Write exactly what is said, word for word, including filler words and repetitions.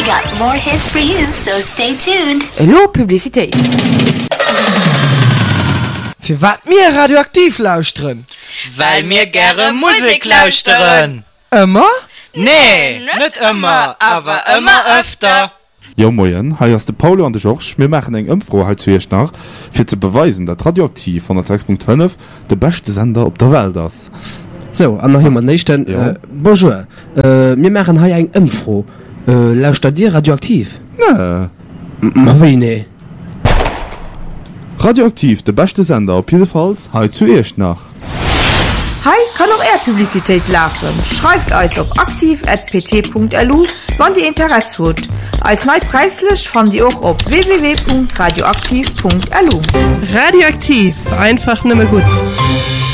got more hits for you, so stay tuned. Hallo, Publicität. Für wat mir radioaktiv lauschen? Weil mir gerne Musik lauschen. Immer? Nee, nicht immer, aber immer öfter. Ja moien, hi ass de Paulo an de Joch, mir machen eng ëmfro halt zuerst nach, fir ze beweisen, dat radioaktiv von der sechs Punkt fünf de beste Sender op der Welt ass. So, an noch jemand nächsten, ja. äh, bonjour, äh, mir machen hi eng ëmfro, äh, lauscht da dir radioaktiv? Ne. Ma wie ne? Radioaktiv, de beste Sender op jedenfalls, hi zuerst nach. Hi, kann auch er Publicität laufen. Schreibt euch auf aktiv at p t punkt l u, wann die Interesse hat. Als neu preislich fand ihr auch auf w w w punkt radioaktiv punkt l u. Radioaktiv, einfach nimmer gut.